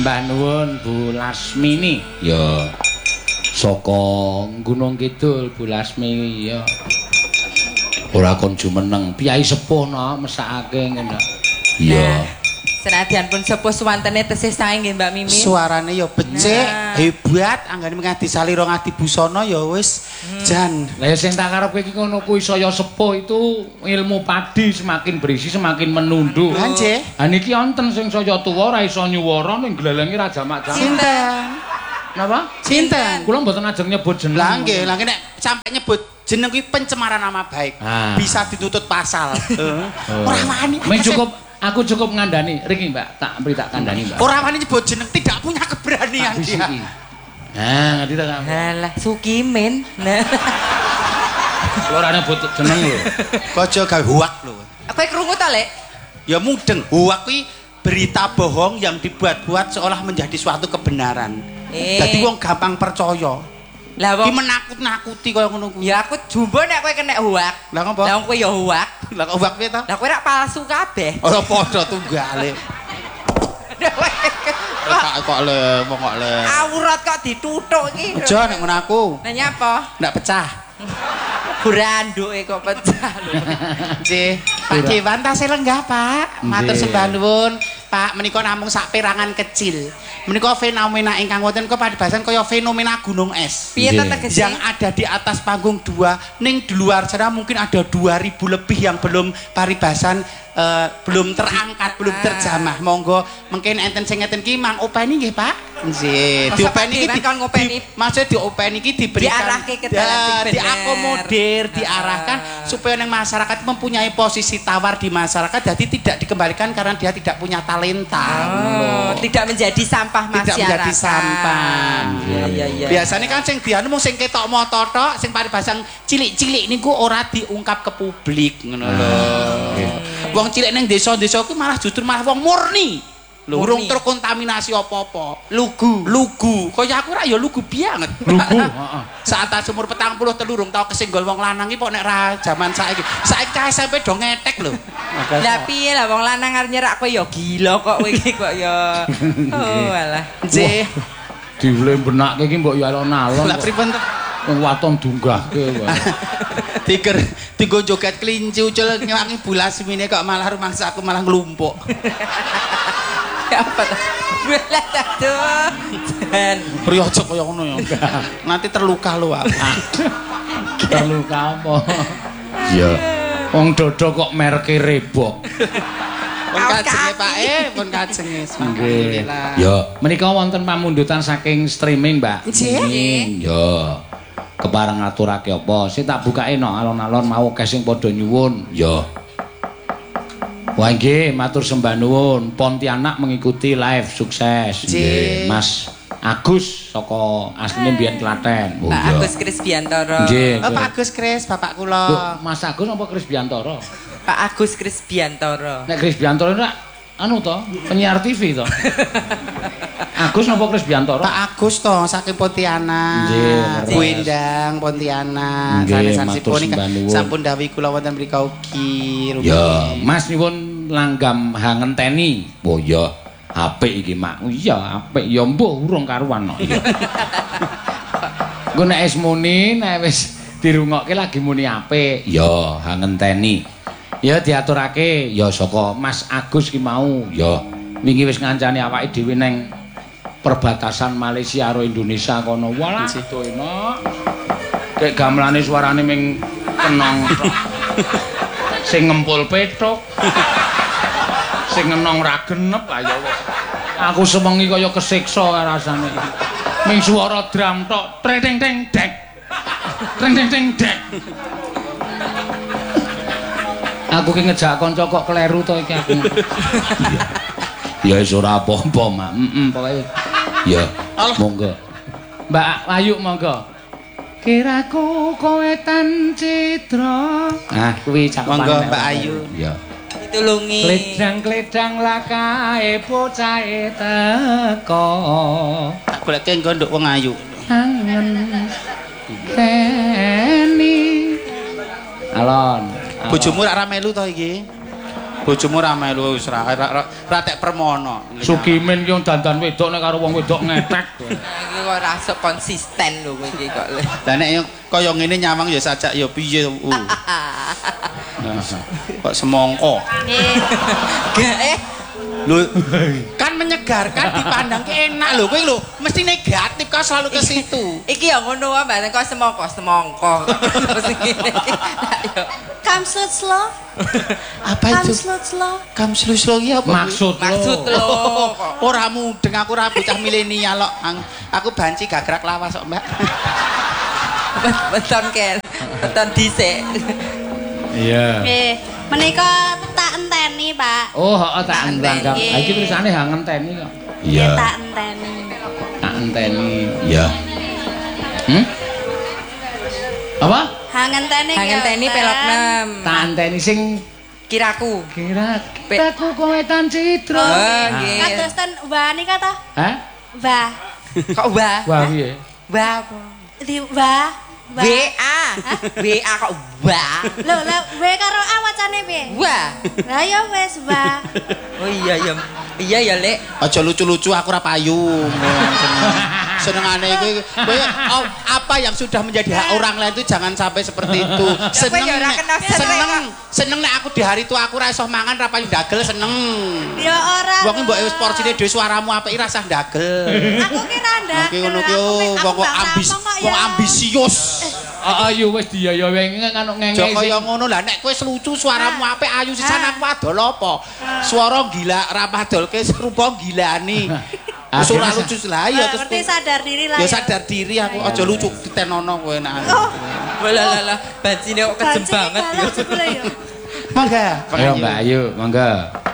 Mbah nuwun Bu Lasmini. Ya. Saka Gunung Kidul Bu Lasmi ya. Ora kon jumeneng, piyai sepuh no mesakake ngene. Iya. Senadyan pun sepuh suwantene tesih sae nggih Mbak Mimi. Suarane ya becik, hebat, anggane ngadi salira ngadi busana ya wis jan. Lah sing tak karepke iki ngono kuwi saya sepuh itu ilmu padi semakin berisi semakin menunduk. Lah nggih. Ha niki wonten sing saya tuwa ora iso nyuwara ning glelenge ra jamak-jamak. Sinten? Napa? Sinten? Kula mboten ajeng nyebut jeneng. Lah nggih, lah nek sampe nyebut jeneng kuwi pencemaran nama baik. Bisa dituntut pasal. Ora wani. Aku cukup ngandani, Riki Mbak, tak kandani Mbak. Ora wani nyebut jeneng, tidak punya keberanian dia. Nah, ngerti ta kamu? Halah, Sukimin. Nah. Ora nyebut jeneng lho. Aja gawe huak lho. Kowe krungu ta, Lek? Ya mudeng, huak kuwi berita bohong yang dibuat-buat seolah menjadi suatu kebenaran. Jadi wong gampang percaya. Lah wong menakut-nakuti kaya ngono kuwi. Ya aku jumbo nek kowe kena huak. Lah ngopo? Lah wong kowe ya huak. Lah kok huak piye to? Lah kowe rak palsu kabeh. Ora padha tunggale. Kok le, kok le. Aurat kok dituthuk iki. Aja nek ngono aku. Lah nyapa? Ndak pecah. Branduke kok pecah lho. Nggih, Pak Dewan tasih lenggah, Pak. Matur sembah nuwun. Pak, menika namung sak perangan kecil. Menika fenomena ingkang wonten kok paribasan kaya fenomena gunung es. Piye to tegese? Yang ada di atas panggung 2, ning di luar sana mungkin ada 2000 lebih yang belum paribasan belum terangkat, belum terjamah. Monggo mungkin enten sing ngeten ki mang openi nggih, Pak. Nggih, diopeni iki kan ngopeni. Maksud diopeni iki diberikan diarahke ke dalan sing bener. Diakomodir, diarahkan supaya yang masyarakat mempunyai posisi tawar di masyarakat, jadi tidak dikembalikan karena dia tidak punya talenta. Tidak menjadi sampah masyarakat. Tidak menjadi sampah. Iya. Biasanya kan sing dianu mung sing ketok moto tok, sing paribasang cilik-cilik niku ora diungkap ke publik ngono lho. Wong cilik ning desa-desa kuwi malah justru malah wong murni. Lho urung terkontaminasi apa-apa. Lugu. Kaya aku ra ya lugu banget. Lugu, heeh. Saat umur 40 telurung tau kesenggol wong lanang iki kok nek ra jaman saiki. Saiki cah SMP do ngetek lho. Lah piye lah wong lanang arep nyerak kowe ya gila kok kowe iki kok ya. Oh alah. Nggih. Diule benake iki mbok ya alon-alon. Lah pripun to? Wong waton dunggahke wae. Tigo joget kelinci ucul ngewangi bulas mine kok malah rumangsa aku malah nglumpuk. Apa tuh? Bulat aduh. Dan Priyojo kaya ngono ya. Nanti terluka lho aku. Terluka apa? Iya. Wong dodo kok merke Reebok. Pun kajenge Pak pun kajenge. Alhamdulillah. Ya, menika wonten pamundutan saking streaming, Mbak. Nggih. Ya. Kepareng ngaturake apa? Sing tak bukake no alon-alon mau casing padha nyuwun. Ya. Wah nggih, matur sembah nuwun. Pontianak mengikuti live sukses. Nggih, Mas Agus saka asline mbiyen Klaten. Pak Agus Krisbiantoro. Nggih. Pak Agus Kris, bapak kula. Mas Agus apa Krisbiantoro? Pak Agus Krisbiantoro. Nek Krisbiantoro nek anu to, penyiar TV to. Agus napa Krisbiantoro? Pak Agus to saking Pontianak. Nggih, Wendang Pontianak. Sanesipun sampun dawuh kula wonten mrika ugi. Ya, Mas nyuwun langgam hangenteni. Oh ya, apik iki, Mak. Iya, apik. Ya mbuh urung karuan kok. Iya. Engko nek wis muni, nek wis dirungokke lagi muni apik. Ya, hangenteni. Ya diaturake ya saka Mas Agus ki mau. Ya, wingi wis ngancani awake dhewe neng perbatasan Malaysia karo Indonesia kono. Walah, itu enak. Kayak gamelane suarane ming kenong tok. Sing ngempul petok. Sing ngenong ra genep ayo wis. Aku semengi kaya kesiksa rasane. Ming swara drum tok, treng teng teng dek. Treng teng teng dek. Aku ki ngejak kanca kok kleru to iki aku. Ya wis ora apa-apa, Mak. Pokoke ya monggo. Mbak Ayu monggo. Kiraku kowe tan citra. Ah, kuwi cakepan. Monggo Mbak Ayu. Ya. Ditulungi. Kledang-kledang lakae bocahe teko. Tak goleke engko nduk wong ayu. Angen teni. Alon. Bojomu rak ra melu to iki? Bojomu ra melu wis ra tek permono. Sukimin ki dandan wedok nek karo wong wedok ngetek. Iki kok rasa konsisten lho kowe iki kok. Lah nek kaya ngene nyawang ya sajak ya piye. Kok semongko. Nggih. Lho kan menyegarkan dipandang ki enak lho kowe lho mesti negatif kok selalu ke situ. Iki ya ngono wae mbak kok semongko. Come slow. Apa itu? Come slow ya apa? Maksud lo. Ora mudeng aku ora bocah milenial kok. Aku banci gagrak lawas kok, Mbak. Beton kel. Beton dhisik. Iya. Nggih, menika tak enteni, Pak. Oh, heeh tak enteni. Ha iki tulisane ha ngenteni kok. Iya, tak enteni. Tak enteni. Iya. Apa? Ha ngenteni pelok 6. Tak enteni sing Kiraku. Kiraku kowe tan citra. Nggih. Kados ten wa nika ta? Hah? Wa. Kok wah? Wah piye? Wah apa? Di wa. WA. WA kok wah? Lho, W karo A wacane piye? Wah. Lah ya wis wa. Oh iya ya. Iya ya, Lek. Aja lucu-lucu aku ora payu. Senengane kowe apa yang sudah menjadi hak orang lain itu jangan sampai seperti itu. Seneng nek aku di hari tua aku ora iso mangan ra payu ndagel seneng. Ya ora. Wong mbok wis porsine dhewe suaramu apik ra usah ndagel. Aku ki ra ndagel. Oke ngono ki wong ambisius. Ayo wis diaya wae ngono ngenge. Joko kaya ngono lah nek kowe lucu suaramu apik ayu sisan aku adol apa? Swara gila ra padolke serupa gilani. Wis ora lucu lah ya terus. Ngerti sadar diri lah. Ya sadar diri aku aja lucu ditenono kowe nek. Lah bancine kok kejem banget ya. Mangga. Ayo Mbak Ayu, monggo.